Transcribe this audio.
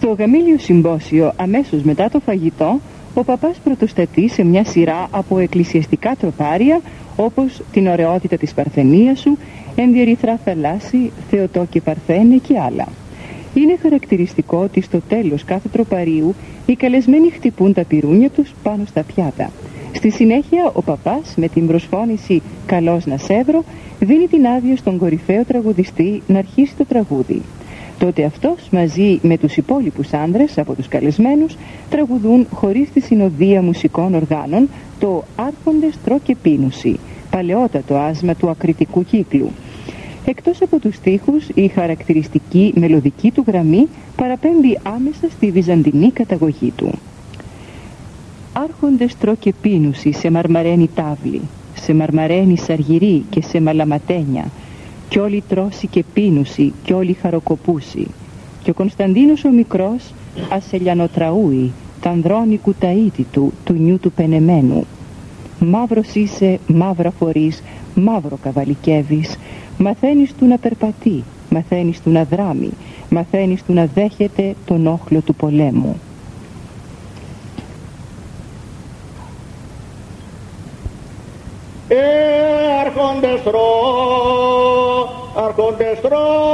Στο γαμήλιο συμπόσιο, αμέσως μετά το φαγητό, ο παπάς πρωτοστατεί σε μια σειρά από εκκλησιαστικά τροπάρια, όπως την ωραιότητα της Παρθενίας σου, ενδιερυθρά θαλάσσι, Θεοτό και Παρθένε και άλλα. Είναι χαρακτηριστικό ότι στο τέλος κάθε τροπαρίου οι καλεσμένοι χτυπούν τα πυρούνια τους πάνω στα πιάτα. Στη συνέχεια ο παπάς με την προσφώνηση «Καλώς να σέβρω» δίνει την άδεια στον κορυφαίο τραγουδιστή να αρχίσει το τραγούδι. Τότε αυτός μαζί με τους υπόλοιπους άνδρες από τους καλεσμένους τραγουδούν χωρίς τη συνοδεία μουσικών οργάνων το «Άρχοντες τρώ και πίνουσι», παλαιότατο άσμα του ακριτικού κύκλου. Εκτός από τους στίχους, η χαρακτηριστική μελωδική του γραμμή παραπέμπει άμεσα στη βυζαντινή καταγωγή του. «Άρχοντες τρώ και πίνουσι σε μαρμαρένη τάβλη, σε μαρμαρένη σαργυρή και σε μαλαματένια, κι όλοι τρώσει και πίνουσι κι όλοι χαροκοπούσι, και ο Κωνσταντίνος ο μικρός ασελιανοτραούει τανδρώνει κουταΐτη του νιού του πενεμένου. Μαύρος είσαι, μαύρα φορείς, μαύρο καβαλικεύεις, μαθαίνεις του να περπατεί, μαθαίνεις του να δράμει, μαθαίνεις του να δέχεται τον όχλο του πολέμου». Αρχόντες τρώ